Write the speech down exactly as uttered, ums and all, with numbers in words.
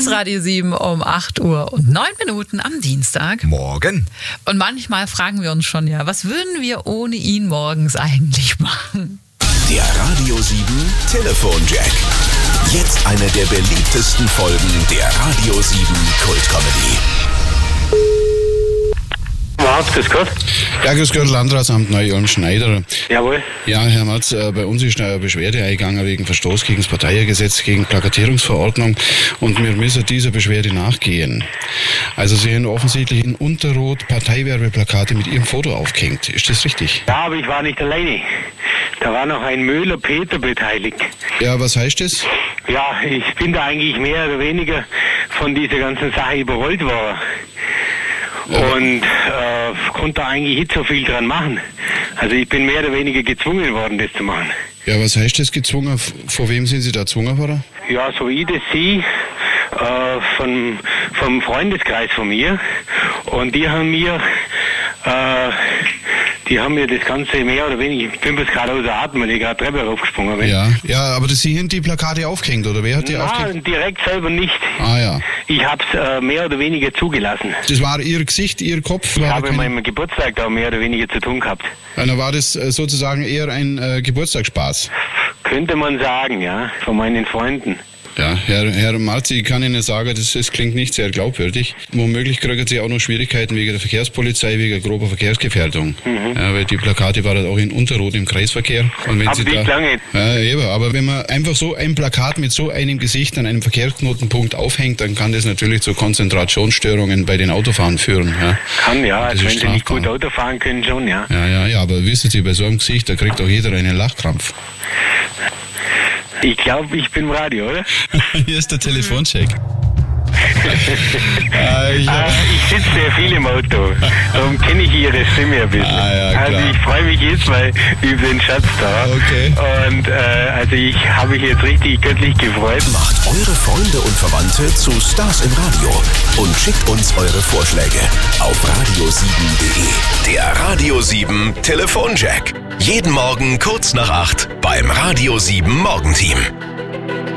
ist Radio sieben um acht Uhr und neun Minuten am Dienstag. Morgen. Und manchmal fragen wir uns schon, ja, was würden wir ohne ihn morgens eigentlich machen? Der Radio sieben Telefonjack. Jetzt eine der beliebtesten Folgen der Radio sieben Kultcomedy. Matz, grüß Gott. Ja, grüß Gott, Landratsamt Neu-Ulm-Schneider. Jawohl. Ja, Herr Matz, äh, bei uns ist eine Beschwerde eingegangen wegen Verstoß gegen das Parteigesetz, gegen Plakatierungsverordnung und wir müssen dieser Beschwerde nachgehen. Also Sie haben offensichtlich in Unterrot Parteiwerbeplakate mit Ihrem Foto aufgehängt. Ist das richtig? Ja, aber ich war nicht alleine. Da war noch ein Müller-Peter beteiligt. Ja, was heißt das? Ja, ich bin da eigentlich mehr oder weniger von dieser ganzen Sache überrollt worden. Und äh, konnte da eigentlich nicht so viel dran machen. Also ich bin mehr oder weniger gezwungen worden, das zu machen. Ja, was heißt das gezwungen? Vor wem sind Sie da gezwungen worden? Ja, so ich das sehe, äh, von, vom Freundeskreis von mir. Und die haben mir, äh, die haben mir das Ganze mehr oder weniger, ich bin bis gerade außer Atem, weil ich gerade Treppe raufgesprungen bin. Ja, ja, aber das, Sie haben die Plakate aufgehängt, oder wer hat die Nein, aufgehängt? direkt selber nicht. Ah ja. Ich habe es äh, mehr oder weniger zugelassen. Das war Ihr Gesicht, Ihr Kopf? Ich war habe kein... mit meinem Geburtstag da mehr oder weniger zu tun gehabt. Dann war das äh, sozusagen eher ein äh, Geburtstagsspaß. Könnte man sagen, ja, von meinen Freunden. Ja, Herr, Herr Marz, ich kann Ihnen sagen, das, das klingt nicht sehr glaubwürdig. Womöglich kriegen Sie auch noch Schwierigkeiten wegen der Verkehrspolizei, wegen grober Verkehrsgefährdung. Mhm. Ja, weil die Plakate waren auch in Unterrot im Kreisverkehr. Und wenn Aber Sie nicht da, lange. Ja, eben, aber wenn man einfach so ein Plakat mit so einem Gesicht an einem Verkehrsknotenpunkt aufhängt, dann kann das natürlich zu Konzentrationsstörungen bei den Autofahrern führen. Ja. Kann, ja, Das also ist wenn sie nicht strafbar. gut Auto fahren können, schon, ja. Ja, ja, ja, aber wissen Sie, bei so einem Gesicht, da kriegt auch jeder einen Lachkrampf. Ich glaube, ich bin im Radio, oder? Hier ist der Telefoncheck. äh, ich Ah, ich sitze sehr viel im Auto, darum kenne ich Ihre Stimme ein bisschen. Ah, ja, klar. Also ich freue mich jetzt mal über den Schatz da. Okay. Und äh, also ich habe mich jetzt richtig göttlich gefreut. Macht eure Freunde und Verwandte zu Stars im Radio und schickt uns eure Vorschläge auf radio sieben punkt de. Der Radio sieben Telefonjack. Jeden Morgen kurz nach acht beim Radio sieben Morgenteam.